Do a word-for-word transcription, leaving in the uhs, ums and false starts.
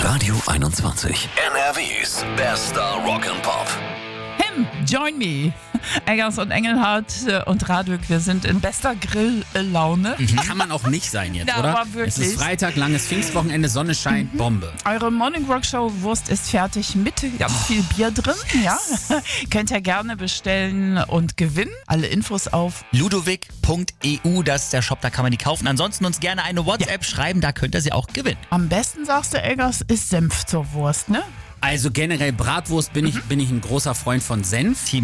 Radio einundzwanzig. N R Ws bester Rock'n'Pop. Him, join me. Eggers und Engelhardt und Radök, wir sind in bester Grilllaune. Kann man auch nicht sein jetzt, Ja, oder? aber wirklich. Es ist Freitag, langes Pfingstwochenende, Sonne scheint, Bombe. Eure Morning Rock Show Wurst ist fertig mit ganz viel Bier drin. Ja, könnt ihr gerne bestellen und gewinnen. Alle Infos auf Ludovic punkt e u, das ist der Shop, da kann man die kaufen. Ansonsten uns gerne eine WhatsApp schreiben, da könnt ihr sie auch gewinnen. am besten, sagst du, Eggers, ist Senf zur Wurst, ne? Also generell Bratwurst bin ich, bin ich ein großer Freund von Senf.